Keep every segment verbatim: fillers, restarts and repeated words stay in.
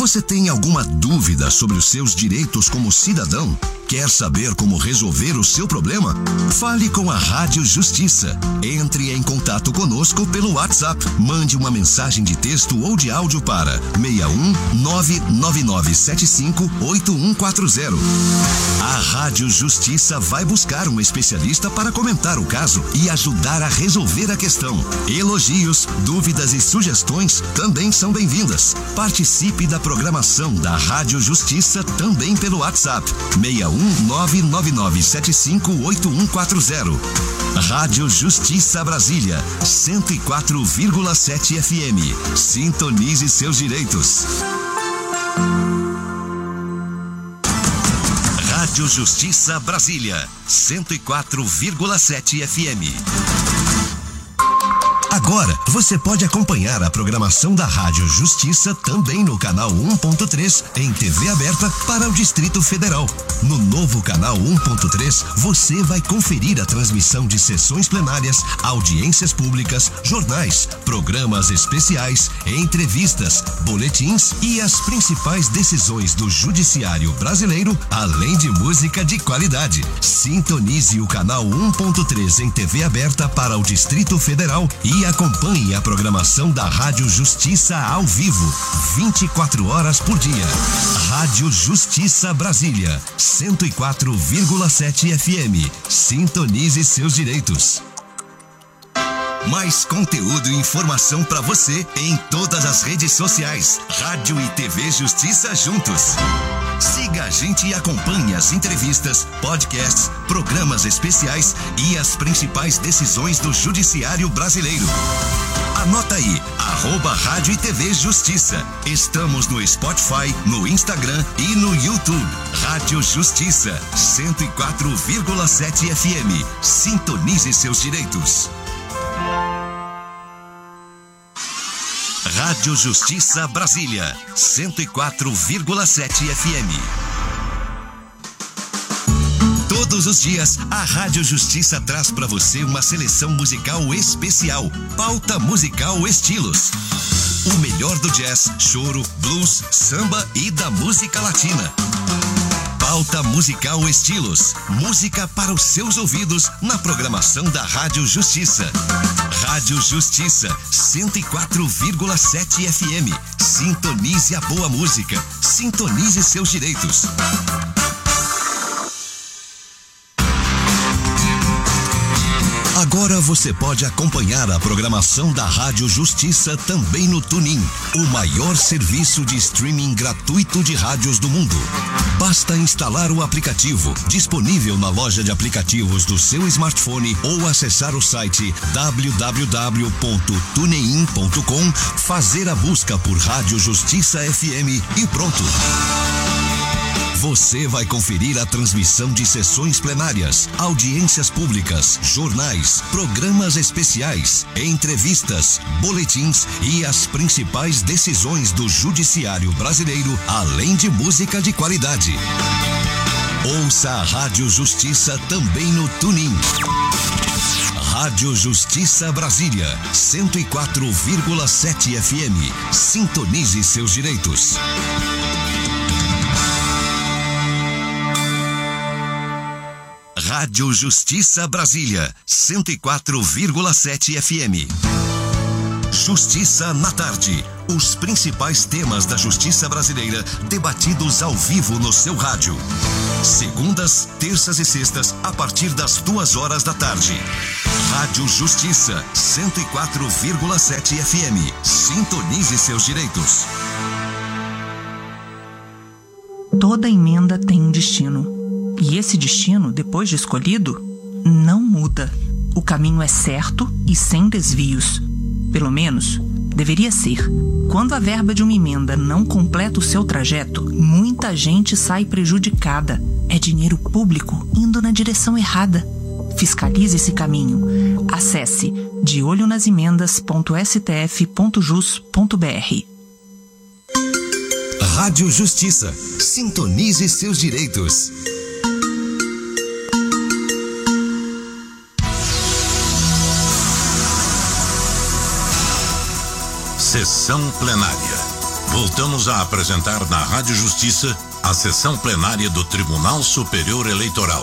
Você tem alguma dúvida sobre os seus direitos como cidadão? Quer saber como resolver o seu problema? Fale com a Rádio Justiça. Entre em contato conosco pelo WhatsApp. Mande uma mensagem de texto ou de áudio para seis um nove nove nove sete cinco oito um quatro zero. A Rádio Justiça vai buscar um especialista para comentar o caso e ajudar a resolver a questão. Elogios, dúvidas e sugestões também são bem-vindas. Participe da programação da Rádio Justiça também pelo WhatsApp. seis um nove nove nove sete cinco oito um quatro zero. Rádio Justiça Brasília, cento e quatro vírgula sete F M. Sintonize seus direitos. Rádio Justiça Brasília, cento e quatro vírgula sete F M. Agora, você pode acompanhar a programação da Rádio Justiça também no canal um ponto três, em T V aberta para o Distrito Federal. No novo canal um ponto três, você vai conferir a transmissão de sessões plenárias, audiências públicas, jornais, programas especiais, entrevistas, boletins e as principais decisões do Judiciário brasileiro, além de música de qualidade. Sintonize o canal um ponto três em T V aberta para o Distrito Federal e acompanhe a programação da Rádio Justiça ao vivo, vinte e quatro horas por dia. Rádio Justiça Brasília, cento e quatro vírgula sete F M. Sintonize seus direitos. Mais conteúdo e informação para você em todas as redes sociais. Rádio e T V Justiça juntos. Siga a gente e acompanhe as entrevistas, podcasts, programas especiais e as principais decisões do Judiciário brasileiro. Anota aí, arroba Rádio e T V Justiça. Estamos no Spotify, no Instagram e no YouTube. Rádio Justiça, cento e quatro vírgula sete F M. Sintonize seus direitos. Rádio Justiça Brasília, cento e quatro vírgula sete F M. Todos os dias, a Rádio Justiça traz para você uma seleção musical especial. Pauta Musical Estilos. O melhor do jazz, choro, blues, samba e da música latina. Pauta Musical Estilos. Música para os seus ouvidos na programação da Rádio Justiça. Rádio Justiça, cento e quatro vírgula sete F M. Sintonize a boa música. Sintonize seus direitos. Agora você pode acompanhar a programação da Rádio Justiça também no TuneIn, o maior serviço de streaming gratuito de rádios do mundo. Basta instalar o aplicativo, disponível na loja de aplicativos do seu smartphone, ou acessar o site w w w ponto tunein ponto com, fazer a busca por Rádio Justiça F M e pronto. Você vai conferir a transmissão de sessões plenárias, audiências públicas, jornais, programas especiais, entrevistas, boletins e as principais decisões do Judiciário brasileiro, além de música de qualidade. Ouça a Rádio Justiça também no TuneIn. Rádio Justiça Brasília, cento e quatro vírgula sete F M. Sintonize seus direitos. Rádio Justiça Brasília, cento e quatro vírgula sete F M. Justiça na Tarde. Os principais temas da justiça brasileira debatidos ao vivo no seu rádio. Segundas, terças e sextas, a partir das duas horas da tarde. Rádio Justiça, cento e quatro vírgula sete F M. Sintonize seus direitos. Toda emenda tem um destino. E esse destino, depois de escolhido, não muda. O caminho é certo e sem desvios. Pelo menos, deveria ser. Quando a verba de uma emenda não completa o seu trajeto, muita gente sai prejudicada. É dinheiro público indo na direção errada. Fiscalize esse caminho. Acesse de olho nas emendas ponto s t f ponto jus ponto b r. Rádio Justiça. Sintonize seus direitos. Sessão plenária. Voltamos a apresentar na Rádio Justiça a sessão plenária do Tribunal Superior Eleitoral.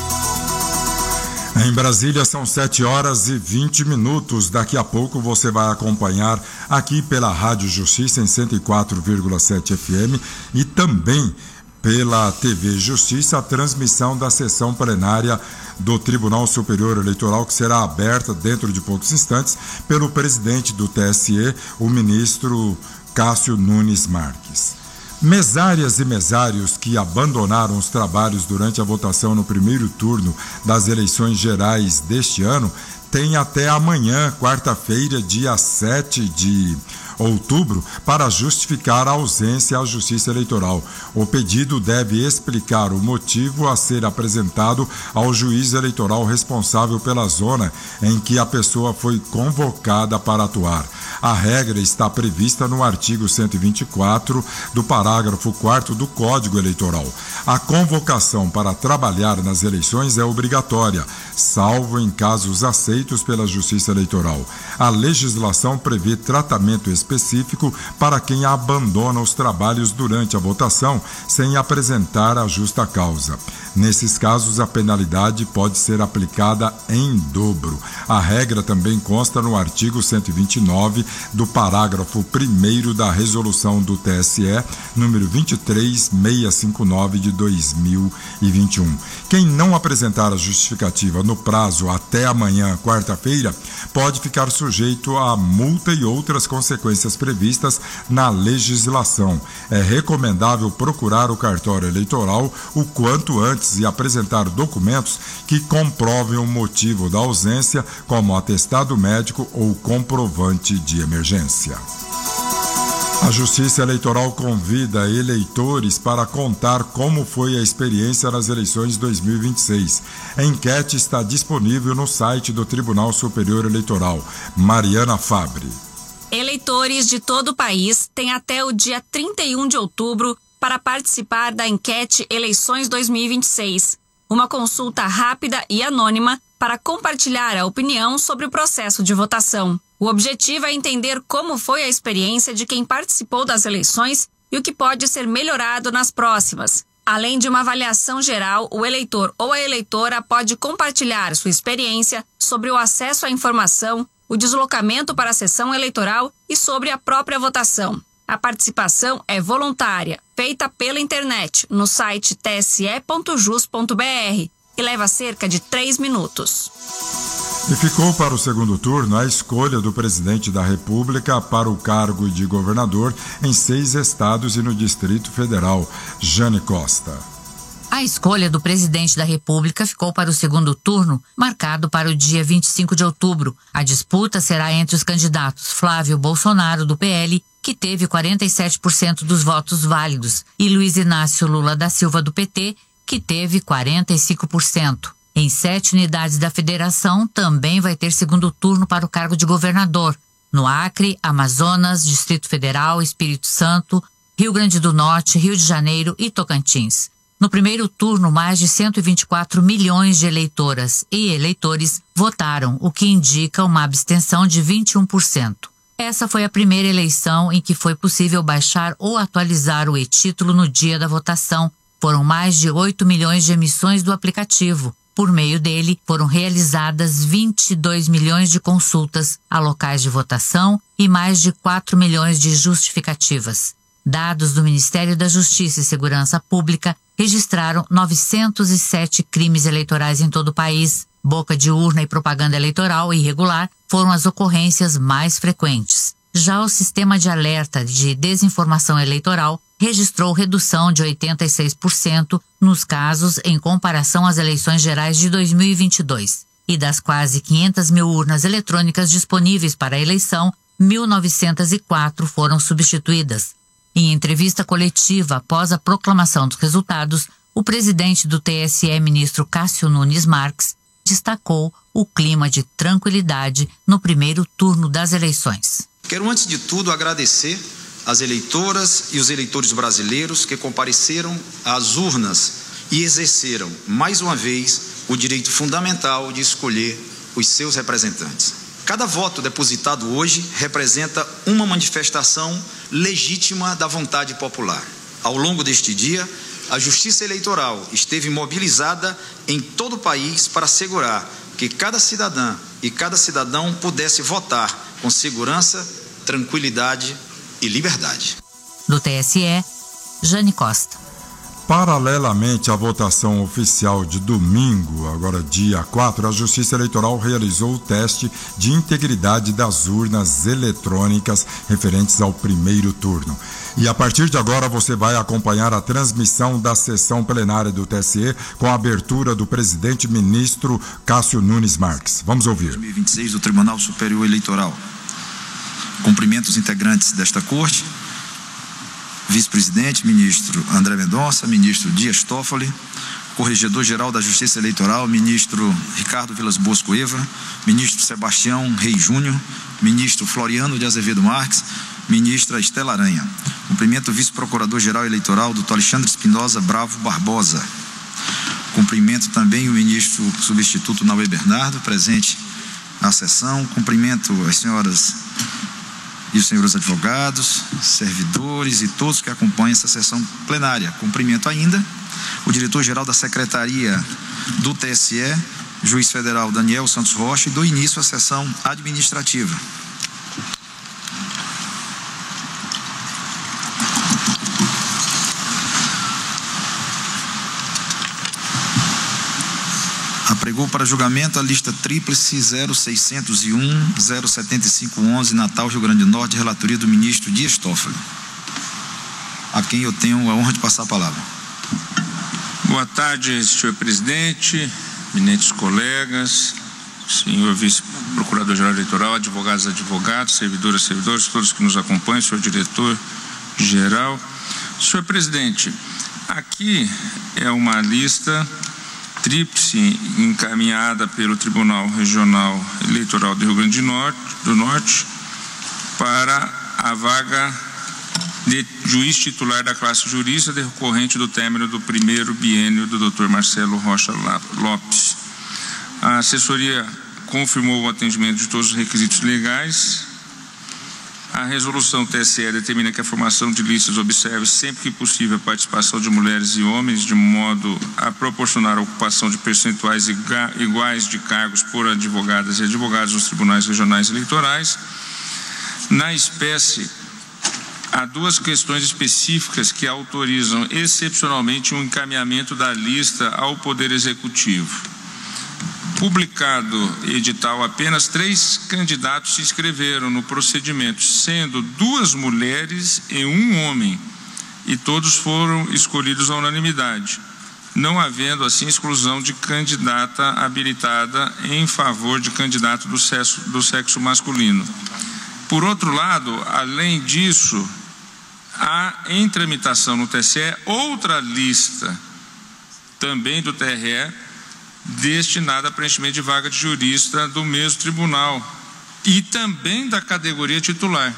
Em Brasília são sete horas e vinte minutos. Daqui a pouco você vai acompanhar aqui pela Rádio Justiça em cento e quatro vírgula sete F M e também pela T V Justiça a transmissão da sessão plenária do Tribunal Superior Eleitoral, que será aberta dentro de poucos instantes pelo presidente do T S E, o ministro Cássio Nunes Marques. Mesárias e mesários que abandonaram os trabalhos durante a votação no primeiro turno das eleições gerais deste ano têm até amanhã, quarta-feira, dia sete de outubro, para justificar a ausência à Justiça Eleitoral. O pedido deve explicar o motivo a ser apresentado ao juiz eleitoral responsável pela zona em que a pessoa foi convocada para atuar. A regra está prevista no artigo cento e vinte e quatro do parágrafo quarto do Código Eleitoral. A convocação para trabalhar nas eleições é obrigatória, salvo em casos aceitos pela Justiça Eleitoral. A legislação prevê tratamento específico para quem abandona os trabalhos durante a votação sem apresentar a justa causa. Nesses casos, a penalidade pode ser aplicada em dobro. A regra também consta no artigo cento e vinte e nove do parágrafo primeiro da resolução do T S E, número vinte e três mil seiscentos e cinquenta e nove de dois mil e vinte e um. Quem não apresentar a justificativa no prazo até amanhã, quarta-feira, pode ficar sujeito a multa e outras consequências previstas na legislação. É recomendável procurar o cartório eleitoral o quanto antes e apresentar documentos que comprovem o motivo da ausência, como atestado médico ou comprovante de emergência. A Justiça Eleitoral convida eleitores para contar como foi a experiência nas eleições dois mil e vinte e seis. A enquete está disponível no site do Tribunal Superior Eleitoral. Mariana Fabre. Eleitores de todo o país têm até o dia trinta e um de outubro para participar da enquete Eleições dois mil e vinte e seis, uma consulta rápida e anônima para compartilhar a opinião sobre o processo de votação. O objetivo é entender como foi a experiência de quem participou das eleições e o que pode ser melhorado nas próximas. Além de uma avaliação geral, o eleitor ou a eleitora pode compartilhar sua experiência sobre o acesso à informação, o deslocamento para a sessão eleitoral e sobre a própria votação. A participação é voluntária, feita pela internet, no site t s e ponto jus ponto b r e leva cerca de três minutos. E ficou para o segundo turno a escolha do presidente da República para o cargo de governador em seis estados e no Distrito Federal. Jane Costa. A escolha do presidente da República ficou para o segundo turno, marcado para o dia vinte e cinco de outubro. A disputa será entre os candidatos Flávio Bolsonaro, do P L, que teve quarenta e sete por cento dos votos válidos, e Luiz Inácio Lula da Silva, do P T, que teve quarenta e cinco por cento. Em sete unidades da federação, também vai ter segundo turno para o cargo de governador. No Acre, Amazonas, Distrito Federal, Espírito Santo, Rio Grande do Norte, Rio de Janeiro e Tocantins. No primeiro turno, mais de cento e vinte e quatro milhões de eleitoras e eleitores votaram, o que indica uma abstenção de vinte e um por cento. Essa foi a primeira eleição em que foi possível baixar ou atualizar o e-título no dia da votação. Foram mais de oito milhões de emissões do aplicativo. Por meio dele, foram realizadas vinte e dois milhões de consultas a locais de votação e mais de quatro milhões de justificativas. Dados do Ministério da Justiça e Segurança Pública registraram novecentos e sete crimes eleitorais em todo o país. Boca de urna e propaganda eleitoral irregular foram as ocorrências mais frequentes. Já o Sistema de Alerta de Desinformação Eleitoral registrou redução de oitenta e seis por cento nos casos em comparação às eleições gerais de dois mil e vinte e dois. E das quase quinhentas mil urnas eletrônicas disponíveis para a eleição, mil novecentas e quatro foram substituídas. Em entrevista coletiva após a proclamação dos resultados, o presidente do T S E, ministro Cássio Nunes Marques, destacou o clima de tranquilidade no primeiro turno das eleições. Quero, antes de tudo, agradecer às eleitoras e os eleitores brasileiros que compareceram às urnas e exerceram, mais uma vez, o direito fundamental de escolher os seus representantes. Cada voto depositado hoje representa uma manifestação legítima da vontade popular. Ao longo deste dia, a Justiça Eleitoral esteve mobilizada em todo o país para assegurar que cada cidadã e cada cidadão pudesse votar com segurança, tranquilidade e liberdade. Do T S E, Jane Costa. Paralelamente à votação oficial de domingo, agora dia quatro, a Justiça Eleitoral realizou o teste de integridade das urnas eletrônicas referentes ao primeiro turno. E a partir de agora você vai acompanhar a transmissão da sessão plenária do T S E com a abertura do presidente ministro Cássio Nunes Marques. Vamos ouvir. dois mil e vinte e seis do Tribunal Superior Eleitoral. Cumprimento os integrantes desta corte. Vice-presidente, ministro André Mendonça, ministro Dias Toffoli, corregedor-geral da Justiça Eleitoral, ministro Ricardo Vilas Boas Cueva, ministro Sebastião Reis Júnior, ministro Floriano de Azevedo Marques, ministra Estela Aranha. Cumprimento o vice-procurador-geral eleitoral, doutor Alexandre Espinosa Bravo Barbosa. Cumprimento também o ministro substituto Naue Bernardo, presente na sessão. Cumprimento as senhoras e os senhores advogados, servidores e todos que acompanham essa sessão plenária. Cumprimento ainda o diretor-geral da Secretaria do T S E, juiz federal Daniel Santos Rocha, e dou início à sessão administrativa. Apregou para julgamento a lista tríplice zero seiscentos e um, zero setenta e cinco onze, Natal, Rio Grande do Norte, relatoria do ministro Dias Toffoli, a quem eu tenho a honra de passar a palavra. Boa tarde, senhor presidente, eminentes colegas, senhor vice-procurador-geral eleitoral, advogados, advogados, servidoras, servidores, todos que nos acompanham, senhor diretor-geral. Senhor presidente, aqui é uma lista tríplice encaminhada pelo Tribunal Regional Eleitoral do Rio Grande do Norte, do Norte para a vaga de juiz titular da classe jurista decorrente do término do primeiro biênio do doutor Marcelo Rocha Lopes. A assessoria confirmou o atendimento de todos os requisitos legais. A resolução T S E determina que a formação de listas observe sempre que possível a participação de mulheres e homens, de modo a proporcionar a ocupação de percentuais iguais de cargos por advogadas e advogados nos tribunais regionais eleitorais. Na espécie, há duas questões específicas que autorizam excepcionalmente um encaminhamento da lista ao Poder Executivo. Publicado edital, apenas três candidatos se inscreveram no procedimento, sendo duas mulheres e um homem, e todos foram escolhidos à unanimidade, não havendo assim exclusão de candidata habilitada em favor de candidato do sexo, do sexo masculino. Por outro lado, além disso, há em tramitação no T S E outra lista, também do T R E, destinada a preenchimento de vaga de jurista do mesmo tribunal e também da categoria titular.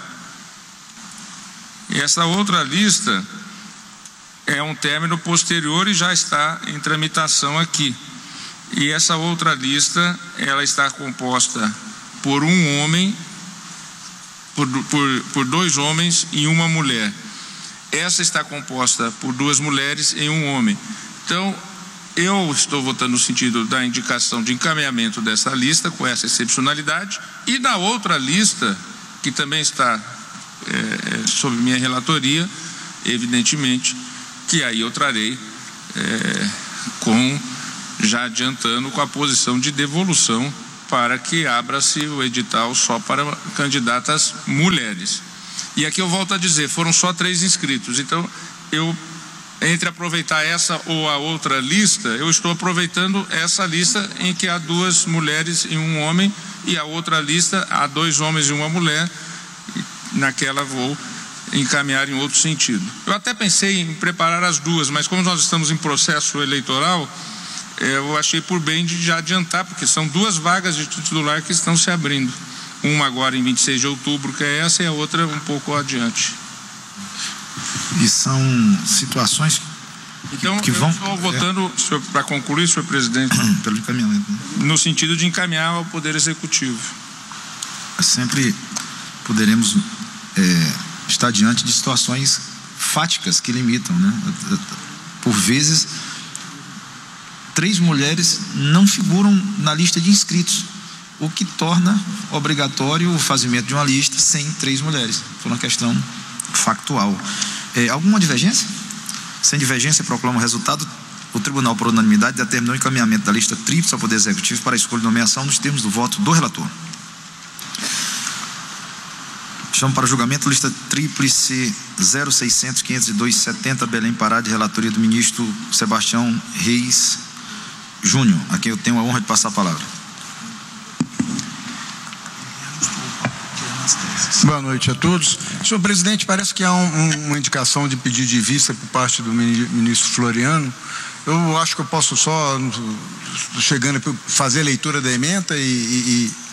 E essa outra lista é um término posterior e já está em tramitação aqui. E essa outra lista, ela está composta por um homem, por, por, por dois homens e uma mulher. Essa está composta por duas mulheres e um homem. Então, eu estou votando no sentido da indicação de encaminhamento dessa lista, com essa excepcionalidade, e da outra lista, que também está é, sob minha relatoria, evidentemente, que aí eu trarei, é, com, já adiantando, com a posição de devolução, para que abra-se o edital só para candidatas mulheres. E aqui eu volto a dizer, foram só três inscritos, então eu... Entre aproveitar essa ou a outra lista, eu estou aproveitando essa lista em que há duas mulheres e um homem, e a outra lista há dois homens e uma mulher, e naquela vou encaminhar em outro sentido. Eu até pensei em preparar as duas, mas como nós estamos em processo eleitoral, eu achei por bem de já adiantar, porque são duas vagas de titular que estão se abrindo. Uma agora em vinte e seis de outubro, que é essa, e a outra um pouco adiante. E são situações então, que eu vão... estou votando, é, para concluir, senhor presidente, pelo encaminhamento, né? no sentido de encaminhar ao Poder Executivo. sempre poderemos é, estar diante de situações fáticas que limitam, né? Por vezes, três mulheres não figuram na lista de inscritos, o que torna obrigatório o fazimento de uma lista sem três mulheres, por uma questão factual. É, alguma divergência? Sem divergência, proclama o resultado. O Tribunal, por unanimidade, determinou o encaminhamento da lista tríplice ao Poder Executivo para a escolha e nomeação nos termos do voto do relator. Chamo para julgamento lista tríplice zero seiscentos, quinhentos e dois, setenta, Belém, Pará, de relatoria do ministro Sebastião Reis Júnior, a quem eu tenho a honra de passar a palavra. Boa noite a todos. Senhor presidente, parece que há um, uma indicação de pedido de vista por parte do ministro Floriano. Eu acho que eu posso só, chegando, fazer a leitura da ementa e... e, e...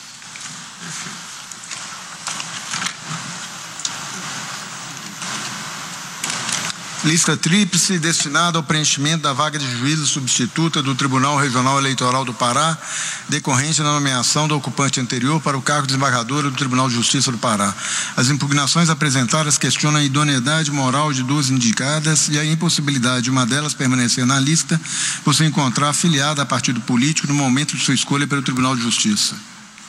Lista tríplice destinada ao preenchimento da vaga de juíza substituta do Tribunal Regional Eleitoral do Pará, decorrente da nomeação do ocupante anterior para o cargo de desembargadora do Tribunal de Justiça do Pará. As impugnações apresentadas questionam a idoneidade moral de duas indicadas e a impossibilidade de uma delas permanecer na lista por se encontrar afiliada a partido político no momento de sua escolha pelo Tribunal de Justiça.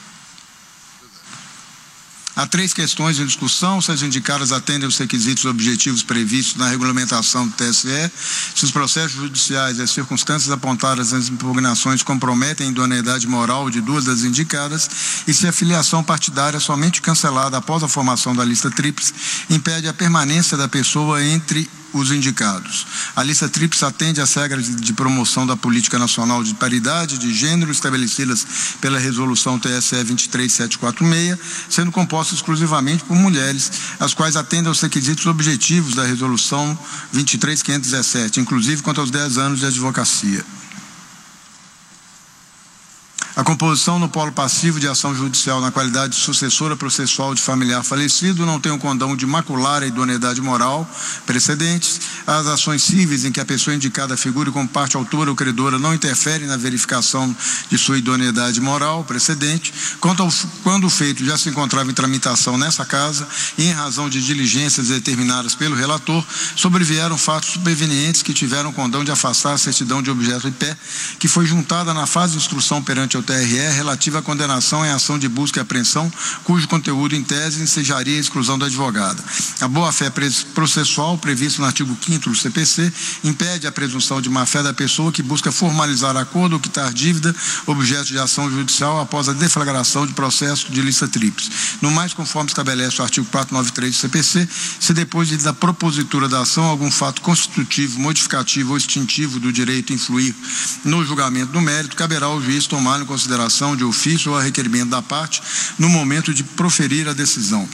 Há três questões em discussão: se as indicadas atendem aos requisitos objetivos previstos na regulamentação do T S E, se os processos judiciais e as circunstâncias apontadas nas impugnações comprometem a idoneidade moral de duas das indicadas e se a filiação partidária somente cancelada após a formação da lista tríplice impede a permanência da pessoa entre os indicados. A lista tríplice atende às regras de promoção da política nacional de paridade de gênero estabelecidas pela resolução T S E vinte e três mil setecentos e quarenta e seis, sendo composta exclusivamente por mulheres, as quais atendem aos requisitos objetivos da resolução vinte e três mil quinhentos e dezessete, inclusive quanto aos dez anos de advocacia. A composição no polo passivo de ação judicial na qualidade de sucessora processual de familiar falecido não tem o condão de macular a idoneidade moral precedentes. As ações cíveis em que a pessoa indicada figure como parte autora ou credora não interferem na verificação de sua idoneidade moral precedente. Quanto ao, quando o feito já se encontrava em tramitação nessa casa e em razão de diligências determinadas pelo relator, sobrevieram fatos supervenientes que tiveram condão de afastar a certidão de objeto em pé, que foi juntada na fase de instrução perante o T R E relativa à condenação em ação de busca e apreensão, cujo conteúdo em tese ensejaria a exclusão da advogada. A boa-fé processual, prevista no artigo quinto do C P C, impede a presunção de má-fé da pessoa que busca formalizar acordo ou quitar dívida, objeto de ação judicial, após a deflagração de processo de lista tríplice. No mais, conforme estabelece o artigo quatrocentos e noventa e três do C P C, se depois da propositura da ação algum fato constitutivo, modificativo ou extintivo do direito influir no julgamento do mérito, caberá ao juiz tomar em consideração de ofício ou a requerimento da parte no momento de proferir a decisão.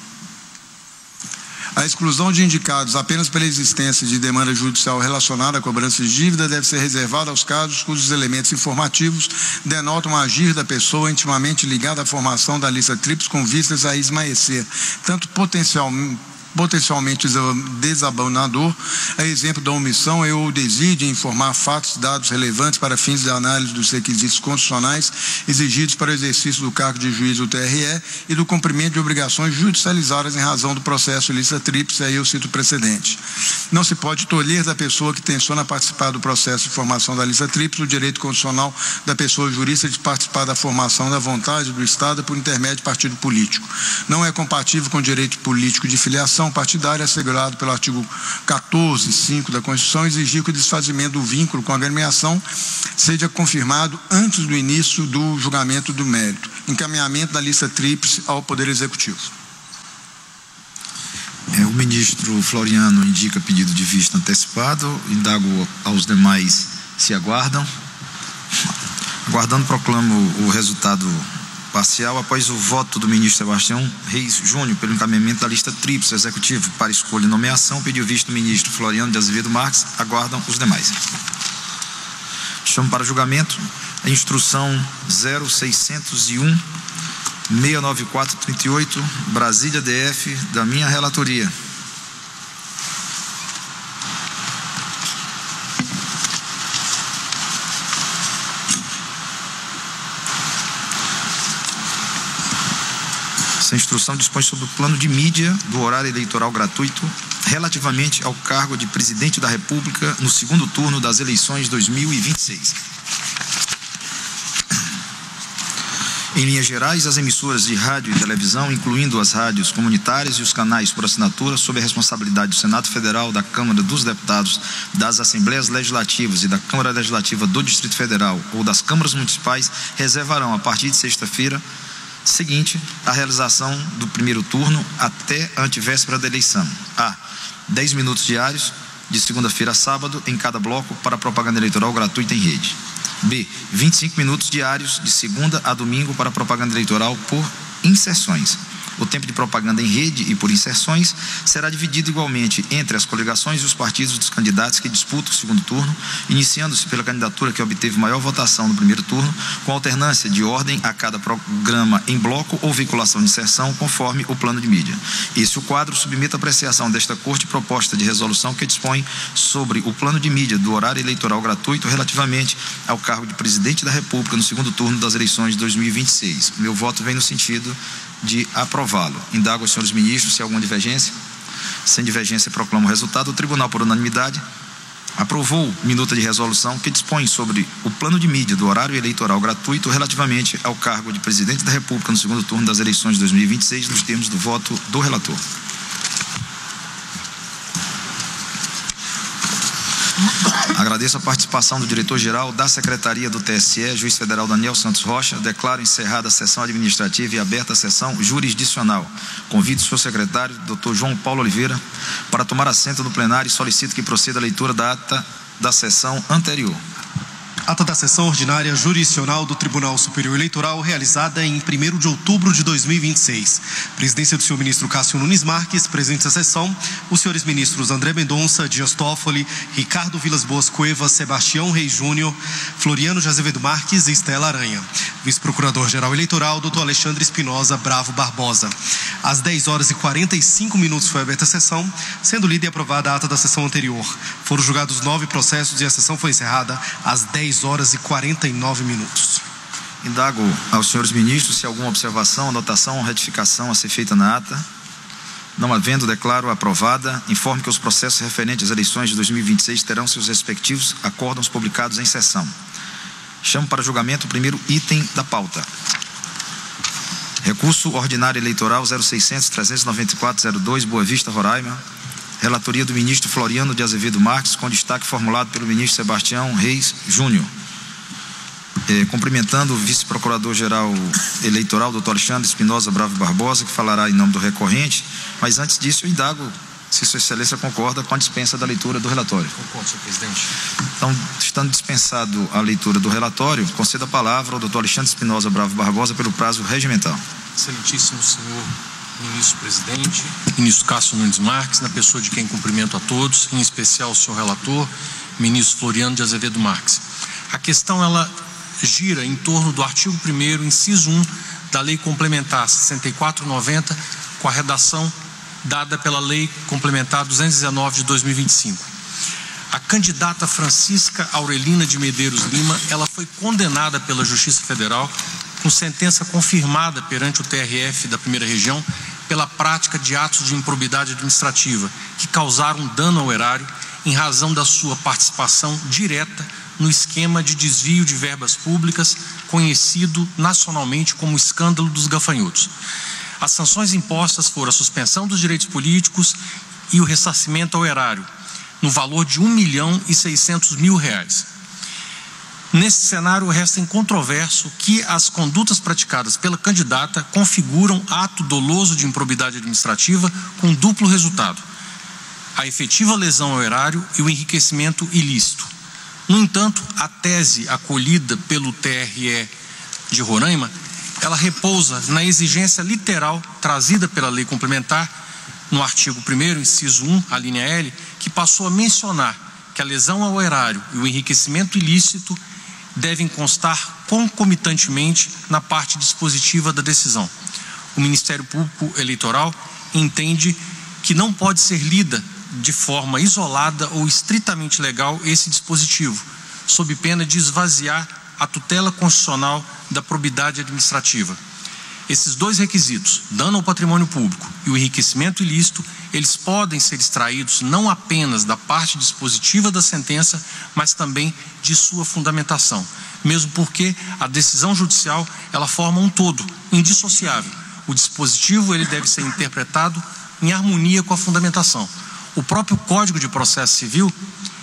A exclusão de indicados apenas pela existência de demanda judicial relacionada à cobrança de dívida deve ser reservada aos casos cujos elementos informativos denotam agir da pessoa intimamente ligada à formação da lista tríplice com vistas a esmaecer, tanto potencialmente potencialmente desabonador, a exemplo da omissão e ou desídia em informar fatos, dados relevantes para fins de análise dos requisitos constitucionais exigidos para o exercício do cargo de juiz do T R E e do cumprimento de obrigações judicializadas em razão do processo lista tríplice, aí eu cito o precedente. Não se pode tolher da pessoa que tenciona participar do processo de formação da lista tríplice o direito constitucional da pessoa jurista de participar da formação da vontade do Estado por intermédio de partido político. Não é compatível com o direito político de filiação partidária assegurado pelo artigo quatorze, ponto cinco da Constituição, exigir que o desfazimento do vínculo com a agremiação seja confirmado antes do início do julgamento do mérito. Encaminhamento da lista tríplice ao Poder Executivo. É, o ministro Floriano indica pedido de vista antecipado. Indago aos demais se aguardam. Aguardando, proclamo o resultado parcial após o voto do ministro Sebastião Reis Júnior pelo encaminhamento da lista tríplice executiva para escolha e nomeação. Pediu visto o ministro Floriano de Azevedo Marques. Aguardam os demais. Chamo para julgamento a instrução zero seiscentos e um, seiscentos e noventa e quatro, trinta e oito, Brasília D F, da minha relatoria. Essa instrução dispõe sobre o plano de mídia do horário eleitoral gratuito relativamente ao cargo de presidente da República no segundo turno das eleições dois mil e vinte e seis. Em linhas gerais, as emissoras de rádio e televisão, incluindo as rádios comunitárias e os canais por assinatura, sob a responsabilidade do Senado Federal, da Câmara dos Deputados, das Assembleias Legislativas e da Câmara Legislativa do Distrito Federal ou das câmaras municipais, reservarão, a partir de sexta-feira seguinte, a realização do primeiro turno até a antevéspera da eleição. A. dez minutos diários, de segunda-feira a sábado, em cada bloco, para propaganda eleitoral gratuita em rede. B. vinte e cinco minutos diários, de segunda a domingo, para propaganda eleitoral por inserções. O tempo de propaganda em rede e por inserções será dividido igualmente entre as coligações e os partidos dos candidatos que disputam o segundo turno, iniciando-se pela candidatura que obteve maior votação no primeiro turno, com alternância de ordem a cada programa em bloco ou veiculação de inserção, conforme o plano de mídia. Esse o quadro submete à apreciação desta Corte proposta de resolução que dispõe sobre o plano de mídia do horário eleitoral gratuito relativamente ao cargo de presidente da República no segundo turno das eleições de dois mil e vinte e seis. Meu voto vem no sentido de aprová-lo. Indago aos senhores ministros se há alguma divergência. Sem divergência, proclamo o resultado. O Tribunal, por unanimidade, aprovou minuta de resolução que dispõe sobre o plano de mídia do horário eleitoral gratuito relativamente ao cargo de presidente da República no segundo turno das eleições de dois mil e vinte e seis, nos termos do voto do relator. Agradeço a participação do diretor-geral da Secretaria do T S E, juiz federal Daniel Santos Rocha. Declaro encerrada a sessão administrativa e aberta a sessão jurisdicional. Convido o senhor secretário, doutor João Paulo Oliveira, para tomar assento no plenário e solicito que proceda a leitura da ata da sessão anterior. Ata da sessão ordinária jurisdicional do Tribunal Superior Eleitoral, realizada em primeiro de outubro de dois mil e vinte e seis. Presidência do senhor ministro Cássio Nunes Marques, presente à sessão, os senhores ministros André Mendonça, Dias Toffoli, Ricardo Vilas Boas Cueva, Sebastião Reis Júnior, Floriano de Azevedo Marques e Estela Aranha. Vice-procurador-geral eleitoral, doutor Alexandre Espinosa Bravo Barbosa. Às dez horas e quarenta e cinco minutos foi aberta a sessão, sendo lida e aprovada a ata da sessão anterior. Foram julgados nove processos e a sessão foi encerrada às dez horas e quarenta e nove minutos. Indago aos senhores ministros se há alguma observação, anotação ou retificação a ser feita na ata. Não havendo, declaro aprovada. Informe que os processos referentes às eleições de dois mil e vinte e seis terão seus respectivos acórdãos publicados em sessão. Chamo para julgamento o primeiro item da pauta. Recurso ordinário eleitoral zero seiscentos, trezentos e noventa e quatro, zero dois, Boa Vista, Roraima. Relatoria do ministro Floriano de Azevedo Marques, com destaque formulado pelo ministro Sebastião Reis Júnior. É, cumprimentando o vice-procurador-geral eleitoral, doutor Alexandre Espinosa Bravo Barbosa, que falará em nome do recorrente. Mas antes disso, eu indago se Sua Excelência concorda com a dispensa da leitura do relatório. Concordo, senhor presidente. Então, estando dispensado a leitura do relatório, concedo a palavra ao doutor Alexandre Espinosa Bravo Barbosa pelo prazo regimental. Excelentíssimo senhor ministro-presidente, ministro Cássio Nunes Marques, na pessoa de quem cumprimento a todos, em especial o senhor relator, ministro Floriano de Azevedo Marques. A questão, ela gira em torno do artigo primeiro, inciso um, da Lei Complementar sessenta e quatro noventa, com a redação dada pela Lei Complementar duzentos e dezenove de dois mil e vinte e cinco. A candidata Francisca Aurelina de Medeiros Lima, ela foi condenada pela Justiça Federal com sentença confirmada perante o T R F da primeira região pela prática de atos de improbidade administrativa que causaram dano ao erário em razão da sua participação direta no esquema de desvio de verbas públicas conhecido nacionalmente como escândalo dos gafanhotos. As sanções impostas foram a suspensão dos direitos políticos e o ressarcimento ao erário, no valor de um milhão e seiscentos mil reais. Nesse cenário, resta incontroverso que as condutas praticadas pela candidata configuram ato doloso de improbidade administrativa com duplo resultado: a efetiva lesão ao erário e o enriquecimento ilícito. No entanto, a tese acolhida pelo T R E de Roraima, ela repousa na exigência literal trazida pela Lei Complementar, no artigo primeiro, inciso um, a linha L, que passou a mencionar que a lesão ao erário e o enriquecimento ilícito devem constar concomitantemente na parte dispositiva da decisão. O Ministério Público Eleitoral entende que não pode ser lida de forma isolada ou estritamente legal esse dispositivo, sob pena de esvaziar a tutela constitucional da probidade administrativa. Esses dois requisitos, dano ao patrimônio público e o enriquecimento ilícito, eles podem ser extraídos não apenas da parte dispositiva da sentença, mas também de sua fundamentação, mesmo porque a decisão judicial ela forma um todo, indissociável. O dispositivo ele deve ser interpretado em harmonia com a fundamentação. O próprio Código de Processo Civil,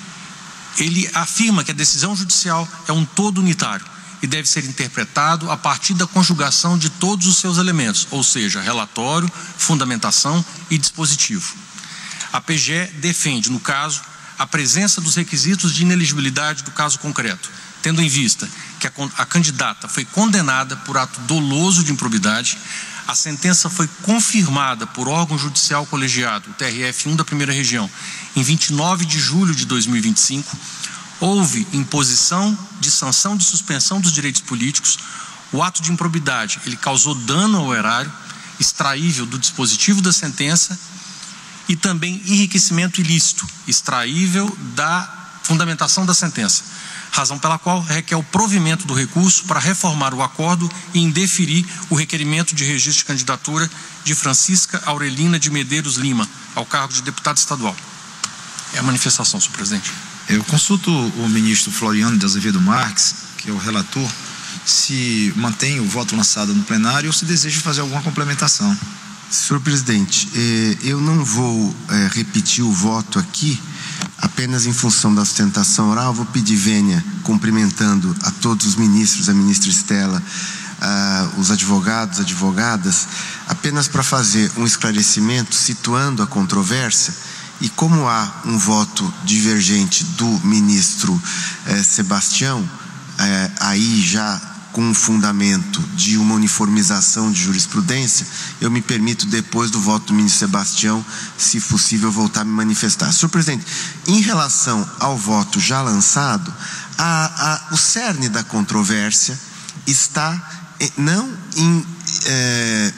ele afirma que a decisão judicial é um todo unitário e deve ser interpretado a partir da conjugação de todos os seus elementos, ou seja, relatório, fundamentação e dispositivo. A P G E defende, no caso, a presença dos requisitos de ineligibilidade do caso concreto, tendo em vista que a, a candidata foi condenada por ato doloso de improbidade, a sentença foi confirmada por órgão judicial colegiado, o T R F um da Primeira Região, em vinte e nove de julho de dois mil e vinte e cinco, houve imposição de sanção de suspensão dos direitos políticos, o ato de improbidade, ele causou dano ao erário, extraível do dispositivo da sentença, e também enriquecimento ilícito, extraível da fundamentação da sentença, razão pela qual requer o provimento do recurso para reformar o acordo e indeferir o requerimento de registro de candidatura de Francisca Aurelina de Medeiros Lima ao cargo de deputada estadual. É a manifestação, senhor presidente. Eu consulto o ministro Floriano de Azevedo Marques, que é o relator, se mantém o voto lançado no plenário ou se deseja fazer alguma complementação. Senhor presidente, eu não vou repetir o voto aqui, apenas em função da sustentação oral. Vou pedir vênia cumprimentando a todos os ministros, a ministra Estela, os advogados, advogadas, apenas para fazer um esclarecimento situando a controvérsia. E como há um voto divergente do ministro eh, Sebastião, eh, aí já com um fundamento de uma uniformização de jurisprudência, eu me permito, depois do voto do ministro Sebastião, se possível, voltar a me manifestar. Senhor presidente, em relação ao voto já lançado, a, a, o cerne da controvérsia está eh, não em eh,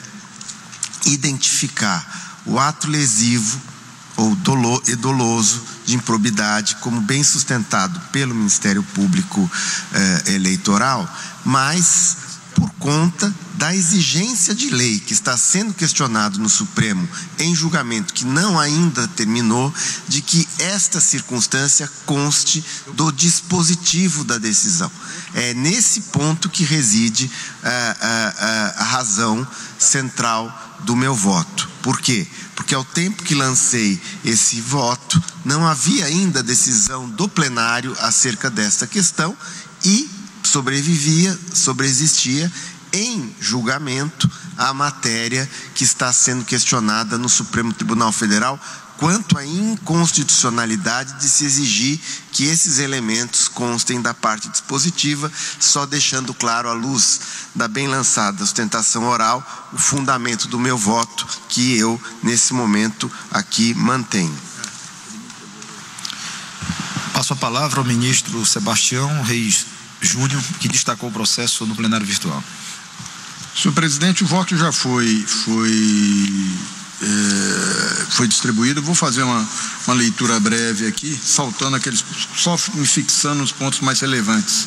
identificar o ato lesivo ou dolo, doloso de improbidade como bem sustentado pelo Ministério Público eh, Eleitoral, mas por conta da exigência de lei que está sendo questionado no Supremo em julgamento que não ainda terminou, de que esta circunstância conste do dispositivo da decisão. É nesse ponto que reside eh, a, a, a razão central do meu voto. Por quê? Porque ao tempo que lancei esse voto, não havia ainda decisão do plenário acerca desta questão e sobrevivia, sobreexistia em julgamento a matéria que está sendo questionada no Supremo Tribunal Federal quanto à inconstitucionalidade de se exigir que esses elementos constem da parte dispositiva, só deixando claro, à luz da bem lançada sustentação oral, o fundamento do meu voto, que eu, nesse momento, aqui mantenho. Passo a palavra ao ministro Sebastião Reis Júnior, que destacou o processo no plenário virtual. Senhor presidente, o voto já foi... foi... É, foi distribuído. Eu vou fazer uma, uma leitura breve aqui, saltando aqueles, só me fixando nos pontos mais relevantes.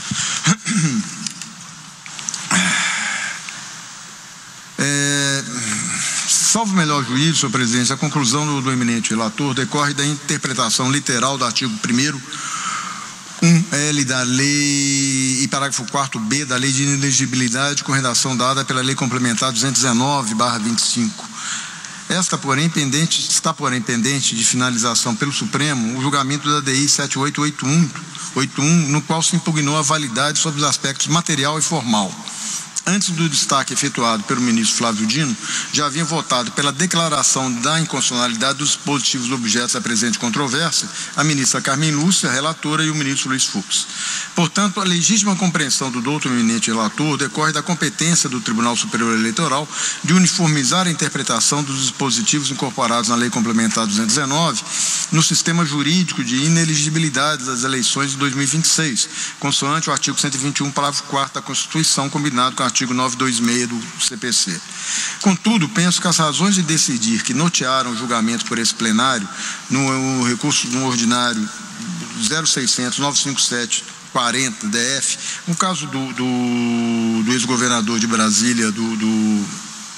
É, salvo o melhor juízo, senhor presidente, a conclusão do, do eminente relator decorre da interpretação literal do artigo primeiro um L da lei e parágrafo quarto B da lei de inelegibilidade com redação dada pela lei complementar duzentos e dezenove barra vinte e cinco. Esta, porém, pendente, está, porém, pendente de finalização pelo Supremo o julgamento da D I sete oito oito um, no qual se impugnou a validade sobre os aspectos material e formal. Antes do destaque efetuado pelo ministro Flávio Dino, já havia votado pela declaração da inconstitucionalidade dos dispositivos objetos da presente controvérsia a ministra Carmen Lúcia, relatora, e o ministro Luiz Fux. Portanto, a legítima compreensão do doutor eminente relator decorre da competência do Tribunal Superior Eleitoral de uniformizar a interpretação dos dispositivos incorporados na Lei Complementar duzentos e dezenove no sistema jurídico de ineligibilidade das eleições de dois mil e vinte e seis, consoante o artigo cento e vinte e um, parágrafo quarto da Constituição, combinado com o artigo novecentos e vinte e seis do C P C. Contudo, penso que as razões de decidir que notearam o julgamento por esse plenário no, no recurso no ordinário zero seiscentos, novecentos e cinquenta e sete, quarenta D F, no caso do, do, do ex-governador de Brasília, do, do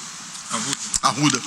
Arruda,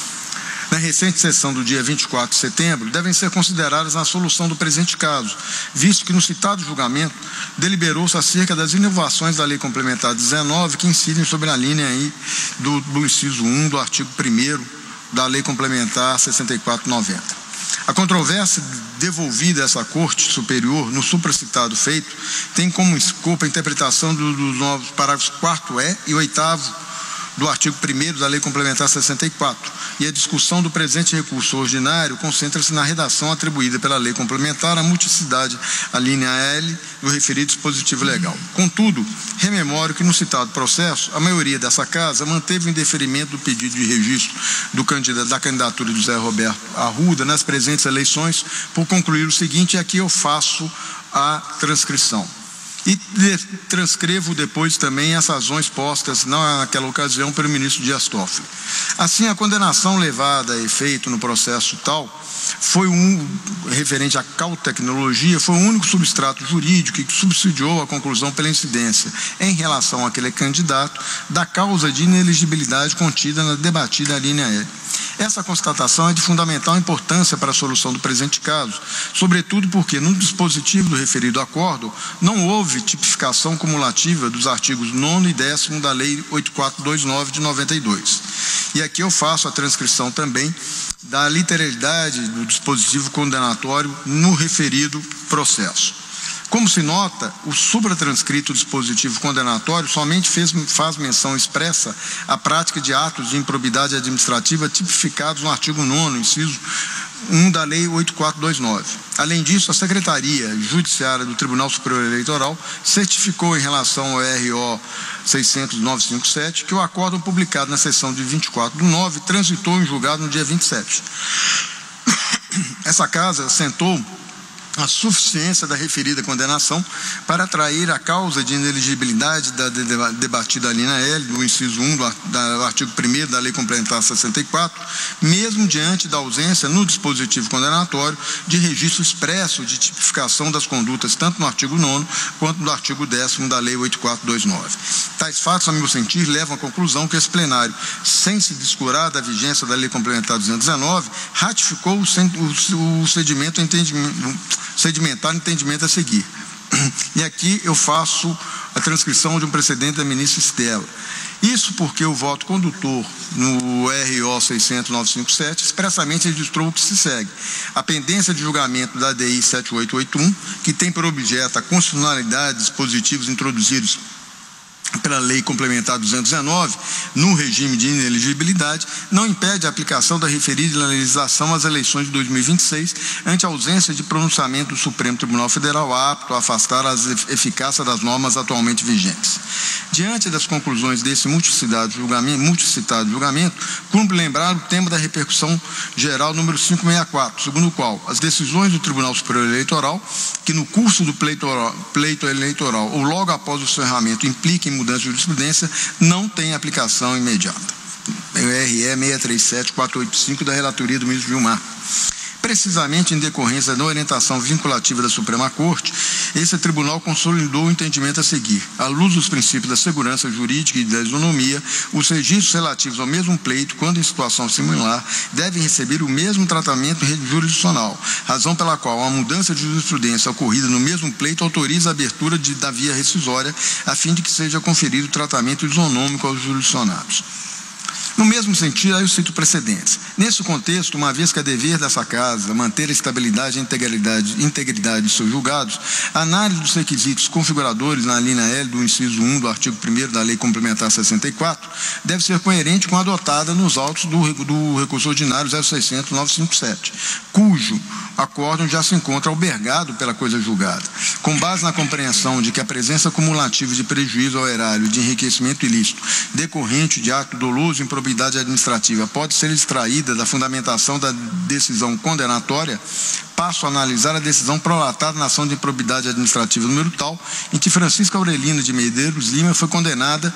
na recente sessão do dia vinte e quatro de setembro, devem ser consideradas na solução do presente caso, visto que no citado julgamento deliberou-se acerca das inovações da Lei Complementar dezenove que incidem sobre a linha aí do, do inciso um do artigo primeiro da Lei Complementar sessenta e quatro noventa. A controvérsia devolvida a essa Corte Superior no supracitado feito tem como escopo a interpretação do, dos novos parágrafos quarto E e oitavo do artigo primeiro da Lei Complementar sessenta e quatro, e a discussão do presente recurso ordinário concentra-se na redação atribuída pela Lei Complementar à multiplicidade, a linha L do referido dispositivo legal. Contudo, rememoro que no citado processo, a maioria dessa Casa manteve o indeferimento do pedido de registro do candidato, da candidatura do José Roberto Arruda nas presentes eleições, por concluir o seguinte, e aqui eu faço a transcrição. E transcrevo depois também as razões postas naquela ocasião pelo ministro Dias Toffoli. Assim, a condenação levada a efeito no processo tal foi um, referente à cautecnologia, foi o único substrato jurídico que subsidiou a conclusão pela incidência, em relação àquele candidato, da causa de inelegibilidade contida na debatida linha L. Essa constatação é de fundamental importância para a solução do presente caso, sobretudo porque, no dispositivo do referido acordo, não houve tipificação cumulativa dos artigos nono e décimo da Lei oito mil quatrocentos e vinte e nove de noventa e dois. E aqui eu faço a transcrição também da literalidade do dispositivo condenatório no referido processo. Como se nota, o supratranscrito dispositivo condenatório somente fez, faz menção expressa à prática de atos de improbidade administrativa tipificados no artigo nono, inciso um da Lei oito mil quatrocentos e vinte e nove. Além disso, a Secretaria Judiciária do Tribunal Superior Eleitoral certificou em relação ao R O seiscentos novecentos e cinquenta e sete que o acórdão publicado na sessão de vinte e quatro do nove transitou em julgado no dia vinte e sete. Essa Casa assentou a suficiência da referida condenação para atrair a causa de inelegibilidade da debatida linha L do inciso um do artigo primeiro da Lei Complementar sessenta e quatro, mesmo diante da ausência no dispositivo condenatório de registro expresso de tipificação das condutas tanto no artigo nono quanto no artigo décimo da Lei oito mil quatrocentos e vinte e nove. Tais fatos, a meu sentir, levam à conclusão que esse plenário, sem se descurar da vigência da Lei Complementar duzentos e dezenove, ratificou o, o sedimento entendimento sedimentar o entendimento a seguir. E aqui eu faço a transcrição de um precedente da ministra Estela. Isso porque o voto condutor no R O seiscentos novecentos e cinquenta e sete expressamente registrou o que se segue. A pendência de julgamento da D I sete oito oito um, que tem por objeto a constitucionalidade de dispositivos introduzidos pela Lei Complementar duzentos e dezenove, no regime de inelegibilidade, não impede a aplicação da referida legislação às eleições de dois mil e vinte e seis, ante a ausência de pronunciamento do Supremo Tribunal Federal apto a afastar a eficácia das normas atualmente vigentes. Diante das conclusões desse multicitado julgamento, multicitado julgamento, cumpre lembrar o tema da repercussão geral número quinhentos e sessenta e quatro, segundo o qual as decisões do Tribunal Superior Eleitoral, que no curso do pleito, pleito eleitoral ou logo após o encerramento impliquem mudança de jurisprudência, não tem aplicação imediata. O R E seis três sete quatro oito cinco da relatoria do ministro Vilmar. Precisamente em decorrência da orientação vinculativa da Suprema Corte, esse tribunal consolidou o entendimento a seguir. À luz dos princípios da segurança jurídica e da isonomia, os registros relativos ao mesmo pleito, quando em situação similar, devem receber o mesmo tratamento jurisdicional, razão pela qual a mudança de jurisprudência ocorrida no mesmo pleito autoriza a abertura de, da via rescisória, a fim de que seja conferido o tratamento isonômico aos jurisdicionados. No mesmo sentido, aí eu cito precedentes. Nesse contexto, uma vez que é dever dessa Casa manter a estabilidade e integridade, integridade de seus julgados, a análise dos requisitos configuradores na linha L do inciso um do artigo primeiro da Lei Complementar sessenta e quatro deve ser coerente com a adotada nos autos do, do recurso ordinário zero seiscentos novecentos e cinquenta e sete, cujo acórdão já se encontra albergado pela coisa julgada. Com base na compreensão de que a presença cumulativa de prejuízo ao erário de enriquecimento ilícito decorrente de ato doloso e improbidade administrativa pode ser extraída da fundamentação da decisão condenatória, passo a analisar a decisão prolatada na ação de improbidade administrativa número tal, em que Francisca Aurelina de Medeiros Lima foi condenada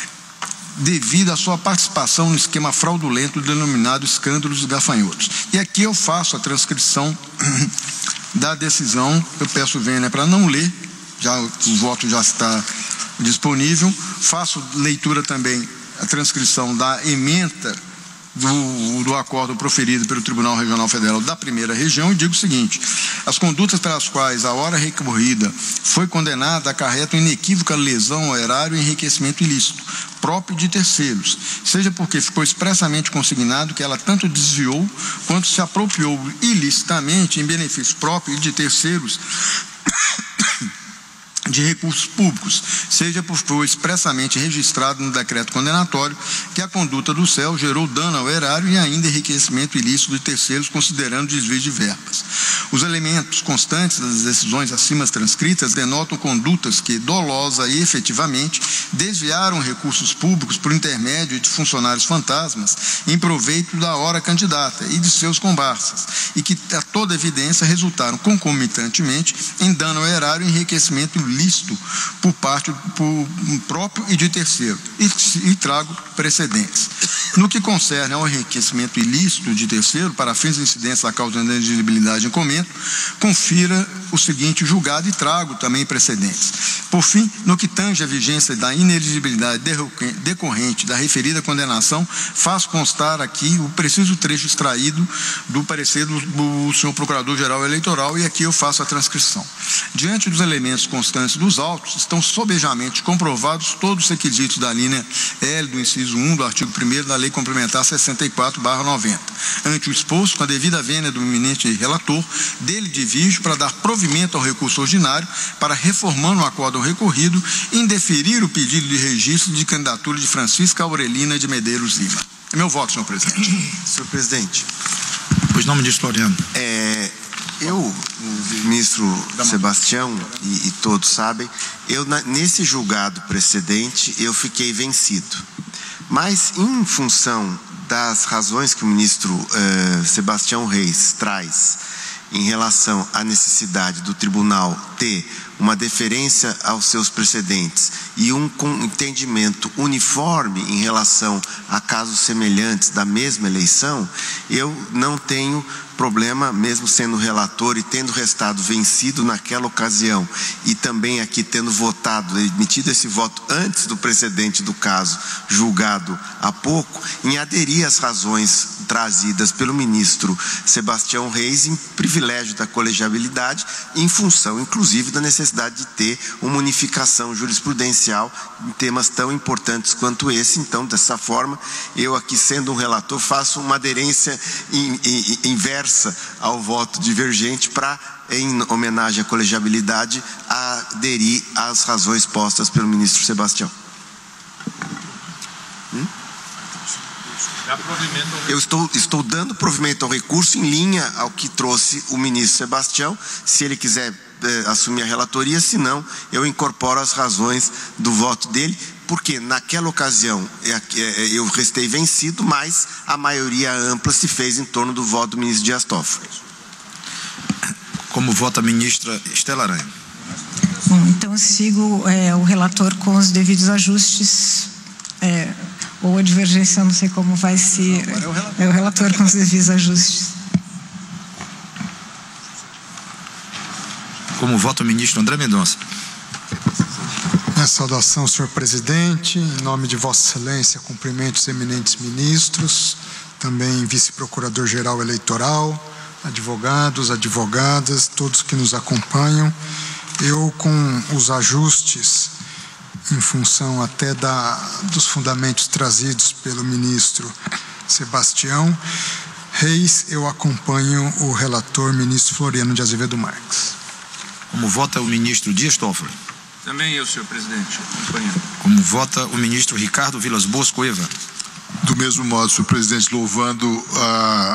devido à sua participação no esquema fraudulento denominado escândalo dos gafanhotos. E aqui eu faço a transcrição da decisão, eu peço vênia para não ler, já, o voto já está disponível. Faço leitura também, a transcrição da ementa Do, do acordo proferido pelo Tribunal Regional Federal da Primeira Região e digo o seguinte: as condutas pelas quais a hora recorrida foi condenada acarretam inequívoca lesão ao erário e enriquecimento ilícito próprio de terceiros, seja porque ficou expressamente consignado que ela tanto desviou quanto se apropriou ilicitamente em benefício próprio e de terceiros de recursos públicos, seja por foi expressamente registrado no decreto condenatório que a conduta do C E L gerou dano ao erário e ainda enriquecimento ilícito de terceiros, considerando desvio de verbas. Os elementos constantes das decisões acima transcritas denotam condutas que, dolosa e efetivamente, desviaram recursos públicos por intermédio de funcionários fantasmas em proveito da hora candidata e de seus comparsas, e que, a toda evidência, resultaram concomitantemente em dano ao erário e enriquecimento ilícito por parte por próprio e de terceiro, e, e trago precedentes. No que concerne ao enriquecimento ilícito de terceiro, para fins de incidência da causa de inelegibilidade em comento, confira o seguinte julgado e trago também precedentes. Por fim, no que tange a vigência da inelegibilidade decorrente da referida condenação, faço constar aqui o preciso trecho extraído do parecer do, do senhor Procurador-Geral Eleitoral, e aqui eu faço a transcrição. Diante dos elementos constantes dos autos, estão sobejamente comprovados todos os requisitos da linha L do inciso um do artigo primeiro da Lei Complementar sessenta e quatro barra noventa. Ante o exposto, com a devida vênia do eminente relator, dele divirjo para dar provimento ao recurso ordinário para, reformando o acórdão recorrido, indeferir o pedido de registro de candidatura de Francisca Aurelina de Medeiros Lima. É meu voto, senhor presidente. Senhor presidente. Pois não, ministro Floriano. É, eu, o ministro Sebastião e, e todos sabem, eu na, nesse julgado precedente eu fiquei vencido. Mas em função das razões que o ministro uh, Sebastião Reis traz em relação à necessidade do tribunal ter uma deferência aos seus precedentes e um entendimento uniforme em relação a casos semelhantes da mesma eleição, eu não tenho problema, mesmo sendo relator e tendo restado vencido naquela ocasião e também aqui tendo votado, emitido esse voto antes do precedente do caso julgado há pouco, em aderir às razões trazidas pelo ministro Sebastião Reis em privilégio da colegiabilidade, em função inclusive da necessidade de ter uma unificação jurisprudencial em temas tão importantes quanto esse. Então, dessa forma, eu aqui sendo um relator faço uma aderência in, in, inversa ao voto divergente para, em homenagem à colegiabilidade, aderir às razões postas pelo ministro Sebastião. Hum? Eu estou, estou dando provimento ao recurso em linha ao que trouxe o ministro Sebastião. Se ele quiser eh, assumir a relatoria, se não, eu incorporo as razões do voto dele, porque naquela ocasião eu restei vencido, mas a maioria ampla se fez em torno do voto do ministro Dias Toffoli. Como vota a ministra Estela Aranha? Bom, então sigo é, o relator com os devidos ajustes, é, ou a divergência, eu não sei como vai se... É o relator com os devidos ajustes. Como vota o ministro André Mendonça? Minha saudação, senhor presidente, em nome de Vossa Excelência, cumprimento os eminentes ministros, também vice-procurador-geral eleitoral, advogados, advogadas, todos que nos acompanham. Eu, com os ajustes, em função até da, dos fundamentos trazidos pelo ministro Sebastião Reis, eu acompanho o relator, ministro Floriano de Azevedo Marques. Como vota o ministro Dias Toffoli? Também eu, senhor presidente. Como vota o ministro Ricardo Vilas Boas Cueva? Do mesmo modo, senhor presidente, louvando a